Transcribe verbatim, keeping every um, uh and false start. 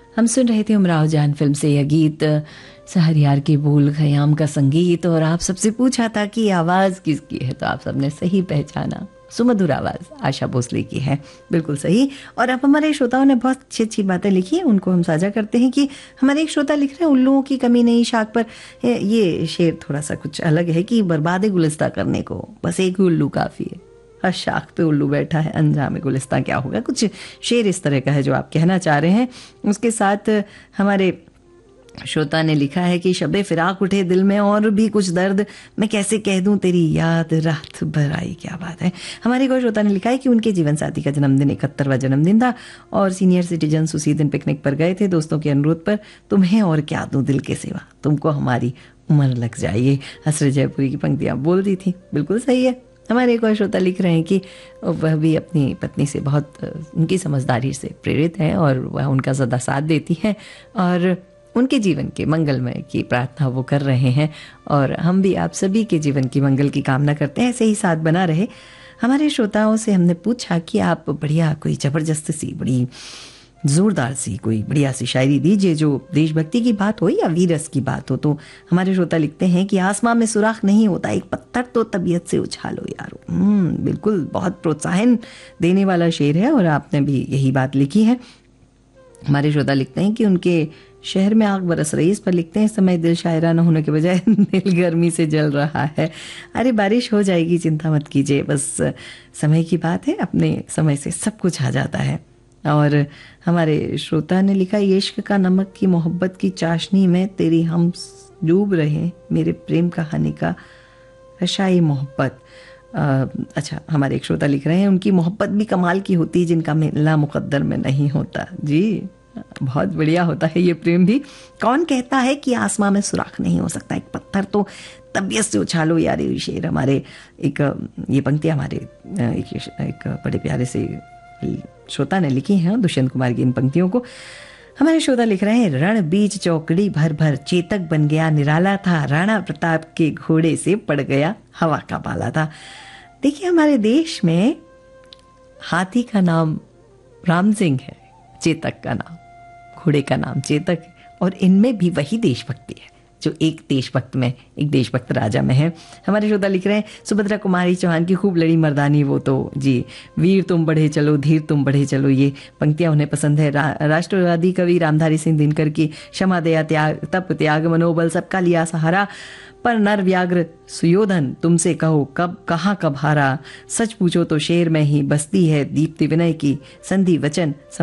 हम सुन रहे थे उमराव जान फिल्म से यह गीत, सहरयार की बोल खयाम का संगीत। और आप सबसे पूछा था कि आवाज़ किसकी है, तो आप सबने सही पहचाना, सुमधुर आवाज़ आशा भोसले की है, बिल्कुल सही। और अब हमारे श्रोताओं ने बहुत अच्छी अच्छी बातें लिखी हैं, उनको हम साझा करते हैं कि हमारे एक श्रोता लिख रहे हैं, उल्लुओं की कमी नहीं शाख पर। ये शेर थोड़ा सा कुछ अलग है कि बर्बाद गुलिस्ता करने को बस एक उल्लू काफ़ी है, हर शाख पे उल्लू बैठा है, अंजाम गुलिस्तां क्या होगा। कुछ शेर इस तरह का है जो आप कहना चाह रहे हैं। उसके साथ हमारे श्रोता ने लिखा है कि शबे फिराक उठे दिल में और भी कुछ दर्द, मैं कैसे कह दूं तेरी याद रात भर आई। क्या बात है। हमारे को श्रोता ने लिखा है कि उनके जीवन साथी का जन्मदिन इकहत्तरवां जन्मदिन था और सीनियर सिटीजन उसी दिन पिकनिक पर गए थे दोस्तों के अनुरोध पर। तुम्हें और क्या दूं दिल के सिवा, तुमको हमारी उम्र लग जाइए, हसरत जयपुरी की पंक्तियां बोल दी थी, बिल्कुल सही है। हमारे एक और श्रोता लिख रहे हैं कि वह भी अपनी पत्नी से बहुत उनकी समझदारी से प्रेरित हैं और वह उनका सदा साथ देती हैं और उनके जीवन के मंगलमय की प्रार्थना वो कर रहे हैं। और हम भी आप सभी के जीवन की मंगल की कामना करते हैं, ऐसे ही साथ बना रहे। हमारे श्रोताओं से हमने पूछा कि आप बढ़िया कोई ज़बरदस्त सी, बड़ी ज़ोरदार सी, कोई बढ़िया सी शायरी दीजिए जो देशभक्ति की बात हो या वीरस की बात हो। तो हमारे श्रोता लिखते हैं कि आसमां में सुराख नहीं होता, एक पत्थर तो तबीयत से उछालो यारो। हम्म बिल्कुल, बहुत प्रोत्साहन देने वाला शेर है और आपने भी यही बात लिखी है। हमारे श्रोता लिखते हैं कि उनके शहर में आग बरस रही, इस पर लिखते हैं इस समय दिल शायरा न होने के बजाय दिल गर्मी से जल रहा है। अरे बारिश हो जाएगी, चिंता मत कीजिए, बस समय की बात है, अपने समय से सब कुछ आ जाता है। और हमारे श्रोता ने लिखा, इश्क का नमक की मोहब्बत की चाशनी में तेरी हम डूब रहे, मेरे प्रेम कहानी का रशाई मोहब्बत। अच्छा, हमारे एक श्रोता लिख रहे हैं, उनकी मोहब्बत भी कमाल की होती जिनका मिलना मुकद्दर में नहीं होता। जी, बहुत बढ़िया होता है ये प्रेम भी। कौन कहता है कि आसमां में सुराख नहीं हो सकता, एक पत्थर तो तबीयत से उछालो यार। ये शेर हमारे एक, ये पंक्तियां हमारे एक, एक बड़े प्यारे से श्रोता ने लिखी हैं, दुष्यंत कुमार की इन पंक्तियों को। हमारे श्रोता लिख रहे हैं, रण बीच चौकड़ी भर भर चेतक बन गया निराला था, राणा प्रताप के घोड़े से पड़ गया हवा का बाला था। देखिए, हमारे देश में हाथी का नाम राम सिंह है, चेतक का नाम, घोड़े का नाम चेतक है, और इनमें भी वही देशभक्ति है जो एक देशभक्त में, एक देशभक्त राजा में है। हमारे श्रोता लिख रहे हैं, सुभद्रा कुमारी चौहान की खूब लड़ी मर्दानी वो तो, जी, वीर तुम बढ़े चलो, धीर तुम बढ़े चलो, ये पंक्तियां उन्हें पसंद है। रा, राष्ट्रवादी कवि रामधारी सिंह दिनकर की, क्षमा दया त्याग तप त्याग मनोबल सबका लिया सहारा, पर नर व्याग्र सुयोधन तुमसे कहो कब कहाँ कब हारा, सच पूछो तो शेर में ही बसती है दीप्ति विनय की, संधि वचन